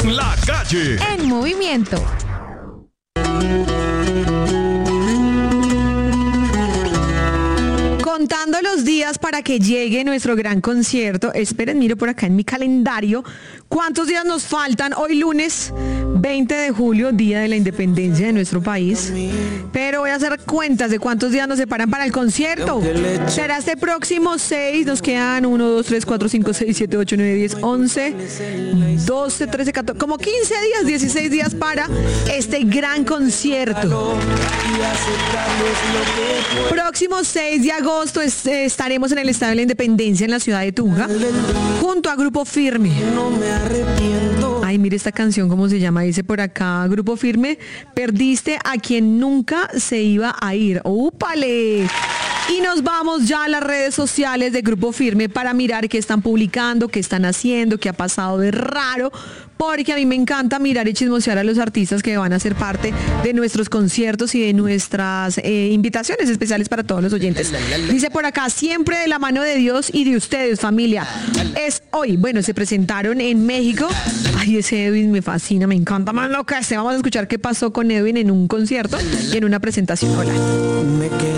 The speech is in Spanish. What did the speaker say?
La Calle. En movimiento. Contando los días para que llegue nuestro gran concierto. Esperen, miro por acá en mi calendario cuántos días nos faltan. Hoy lunes 20 de julio, día de la independencia de nuestro país. Pero voy a hacer cuentas de cuántos días nos separan para el concierto. Será este próximo 6, nos quedan 1, 2, 3, 4, 5, 6, 7, 8, 9, 10, 11, 12, 13, 14, como 15 días, 16 días para este gran concierto. Próximo 6 de agosto estaremos en el Estadio de la Independencia en la ciudad de Tunja, junto a Grupo Firme. Ay, mire esta canción, ¿cómo se llama? Dice por acá, Grupo Firme, perdiste a quien nunca se iba a ir. ¡Úpale! Y nos vamos ya a las redes sociales de Grupo Firme para mirar qué están publicando, qué están haciendo, qué ha pasado de raro, porque a mí me encanta mirar y chismosear a los artistas que van a ser parte de nuestros conciertos y de nuestras invitaciones especiales para todos los oyentes. Dice por acá, siempre de la mano de Dios y de ustedes, familia. Es hoy, bueno, se presentaron en México. Ay, ese Edwin me fascina, me encanta, más loca. Vamos a escuchar qué pasó con Edwin en un concierto y en una presentación. Hola.